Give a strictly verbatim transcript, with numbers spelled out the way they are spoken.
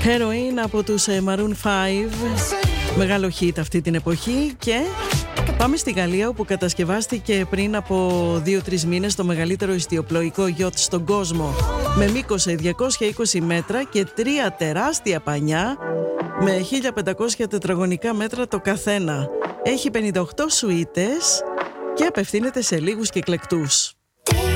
Heroin από τους Maroon φάιβ, μεγάλο hit αυτή την εποχή. Και πάμε στη Γαλλία, όπου κατασκευάστηκε πριν από δύο τρεις μήνες το μεγαλύτερο ιστιοπλοϊκό γιότ στον κόσμο, με μήκος διακόσια είκοσι μέτρα και τρία τεράστια πανιά με χίλια πεντακόσια τετραγωνικά μέτρα το καθένα. Έχει πενήντα οκτώ σουίτες και απευθύνεται σε λίγους κυκλεκτούς.